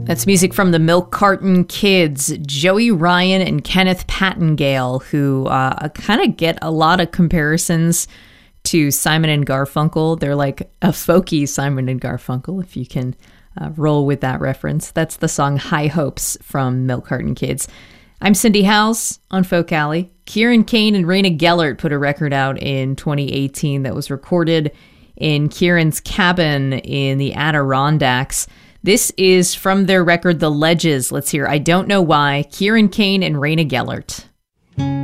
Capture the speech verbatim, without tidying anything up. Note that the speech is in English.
That's music from the Milk Carton Kids, Joey Ryan and Kenneth Pattengale, who uh, kind of get a lot of comparisons to Simon and Garfunkel. They're like a folky Simon and Garfunkel, if you can uh, roll with that reference. That's the song High Hopes from Milk Carton Kids. I'm Cindy Howes on Folk Alley. Kieran Kane and Raina Gellert put a record out in twenty eighteen that was recorded in Kieran's cabin in the Adirondacks. This is from their record, The Ledges. Let's hear I Don't Know Why, Kieran Kane and Raina Gellert.